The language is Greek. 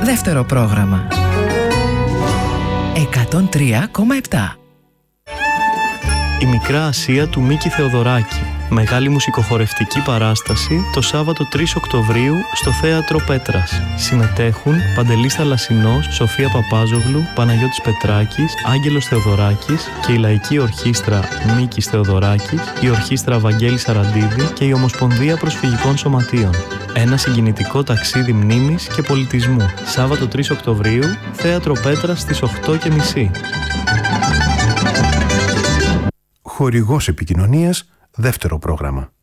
δεύτερο πρόγραμμα. 103,7. Η Μικρά Ασία του Μίκη Θεοδωράκη. Μεγάλη μουσικοχορευτική παράσταση το Σάββατο 3 Οκτωβρίου στο Θέατρο Πέτρας. Συμμετέχουν Παντελής Θαλασσινός, Σοφία Παπάζογλου, Παναγιώτης Πετράκης, Άγγελος Θεοδωράκης και η Λαϊκή Ορχήστρα Μίκης Θεοδωράκης, η Ορχήστρα Βαγγέλη Σαραντίδη και η Ομοσπονδία Προσφυγικών Σωματείων. Ένα συγκινητικό ταξίδι μνήμης και πολιτισμού. Σάββατο 3 Οκτωβρίου, Θέατρο Πέτρας στις 8:30. Χορηγός επικοινωνίας, δεύτερο πρόγραμμα.